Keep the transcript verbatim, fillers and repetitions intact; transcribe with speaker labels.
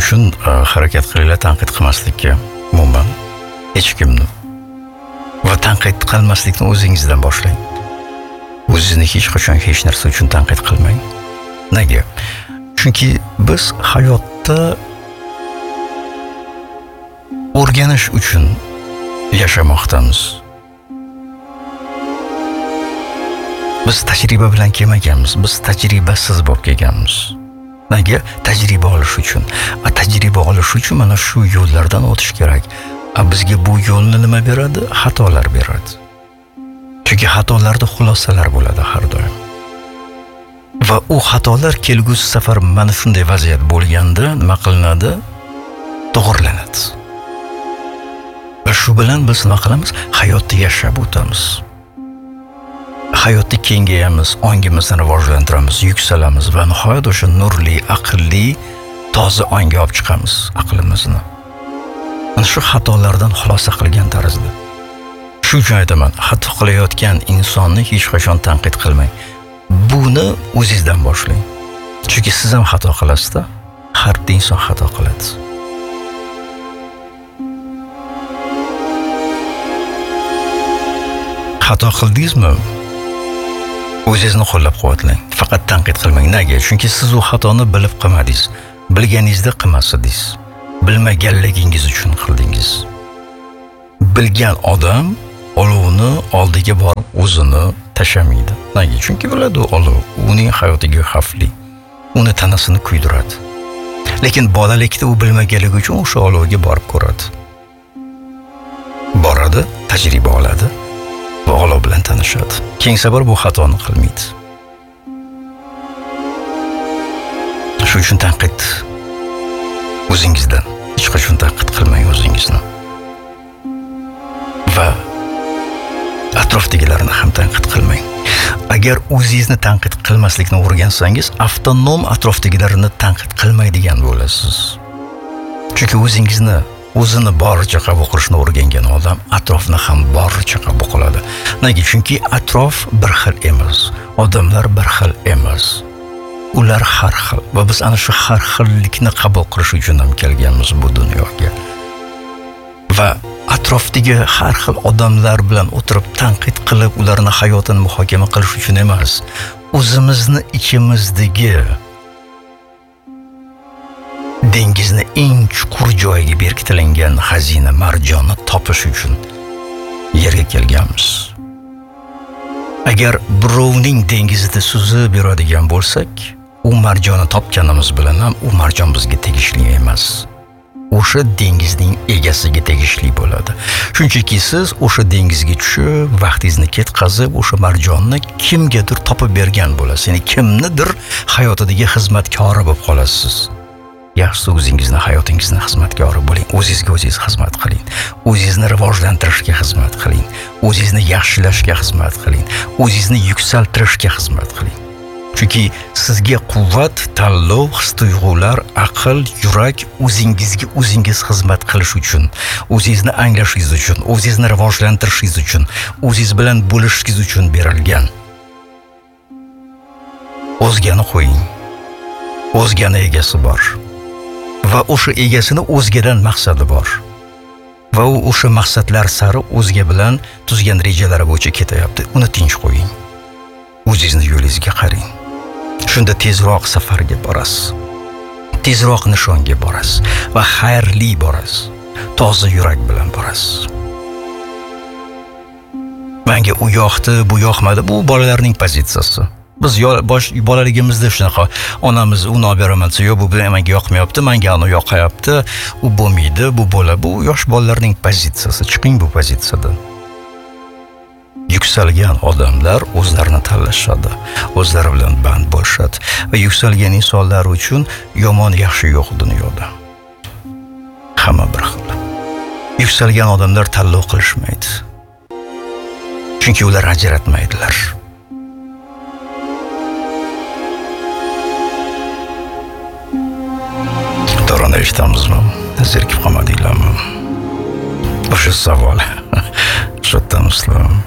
Speaker 1: uchun e, harakat qilinglar, tanqid qilmaslikka umuman hech kimni. Va tanqid qilmaslikni o'zingizdan boshlang. O'zingizni hech qachon hech narsa uchun tanqid qilmang. Nega? Chunki biz hayotda o'rganish uchun yashamoqdamiz. Biz tajriba bilan kelmaganmiz, biz tajribasiz bo'lib kelganmiz. Nega? Tajriba olish uchun. A tajriba olish uchun mana shu yo'llardan o'tish kerak. A bizga bu yo'lni nima beradi? Xatolar beradi. Chunki xatolarda xulosalar bo'ladi har doim. Va u xatolar kelgusi safar mana shunday vaziyat bo'lganda nima qilinadi? To'g'rilanadi. Va shu bilan biz nima qilamiz? Hayotni yashab o'tamiz. Hayotni kengayamiz, ongimizni rivojlantiramiz, yuksalamiz va nihoyat o'sha nurli, aqlli, toza ongga olib chiqamiz aqlimizni. Mana shu xatolardan xulosa qilgan tarzda. Shu uchun aytaman, xato qilayotgan insonni hech qachon tanqid qilmang. Buni o'zingizdan boshlang. Chunki siz ham xato qilasizda, har bir inson xato qiladi. Xato qildingizmi? O'zingizni qo'llab-quvvatlang. Faqat tanqid qilmang. Nega? Chunki siz u xatoni bilib qilmadingiz. Bilganingizda qilmasidingiz. Bilmaganligingiz uchun qildingiz. Bilgan odam olovni oldiga borib o'zini tashamaydi. Nega? Chunki biladi, olov uning hayotiga xavfli. Uni tanasini kuydiradi. Lekin bolalikda u bilmaganligi uchun o'sha olovga borib ko'radi. Boradi, tajriba oladi va olov bilan tanishadi. Keng safar bu xatoni qilmaydi. Shu uchun tanqid o'zingizdan. Hech qachon tanqid qilmang o'zingizni. Va atrofdagilarni ham tanqid qilmang. Agar o'zingizni tanqid qilmaslikni o'rgansangiz, avtonom atrofdagilarni tanqid qilmaydigan bo'lasiz. Chunki o'zingizni o'zini boricha qabul qilishni o'rgangan odam atrofni ham boricha qabul qiladi. Nega? Chunki atrof bir xil emas, odamlar bir xil emas. Ular har xil va biz ana shu har xillikni qabul qilish uchun ham kelganmiz bu dunyoga. Va atrofdagi har xil odamlar bilan o'tirib tanqid qilib, ularning hayotini muhokama qilish uchun emas, o'zimizni ichimizdagi dengizni eng chuqur joyiga berkitilingan xazina marjonni topish uchun yerga kelganmiz. Agar birovning dengizida suzib beradigan bo'lsak, u marjonni topganimiz bilan ham u marjon bizga tegishli emas. O'sha dengizning egasiga tegishli bo'ladi. Shunchaki siz o'sha dengizga tushib, vaqtingizni ketkazib, o'sha marjonni kimgadir topib bergan bo'lasiz. Ya'ni kimnidir hayotidagi xizmatkori bo'lib qolasiz. Yaxshisi o'zingizni, hayotingizni xizmatkori bo'ling. O'zingizga o'zingiz xizmat qiling. O'zingizni rivojlantirishga xizmat qiling. O'zingizni yaxshilashga xizmat qiling. O'zingizni yuksaltirishga xizmat qiling. Chunki sizga quvvat, tanlov, his-tuyg'ular, aql, yurak o'zingizga o'zingiz xizmat qilish uchun, o'zingizni anglashingiz uchun, o'zingizni rivojlantirishingiz uchun, o'zingiz bilan bo'lishingiz uchun berilgan. O'zgani qo'ying. O'zgani egasi bor. Va o'sha egasini o'zgadan maqsadi bor. Va u o'sha maqsadlar sari o'zga bilan tuzgan rejalari bo'yicha ketyapti. Uni tinch qo'ying. O'zingizni yo'lingizga qarang. Shunda tezroq safarga borasiz. Tezroq nishonga borasiz va xayrli borasiz. Toza yurak bilan borasiz. Menga u yoqdi, bu yoqmadi. Bu bolalarning pozitsiyasi. Biz bosh bolaligimizda shunaqa, onamiz uni olib beraman desa, "Yo'q, bu menga yoqmayapti, menga uni yoqayapti, u bo'lmaydi, bu bola." Bu yosh bolalarning pozitsiyasi. Chiqing bu pozitsiyadan. Yuksalgan odamlar o'zlarini tanlashadi, o'zlari bilan band bo'lishadi va yuksalgan insonlar uchun yomon yaxshi yo'q dunyoda. Hamma bir xil. Yuksalgan odamlar tanlov qilishmaydi. Chunki ular ajratmaydilar. Torona eshittamizmi? Zerikib qolmadinglarmi? O'sha savol. Shoddansizlar.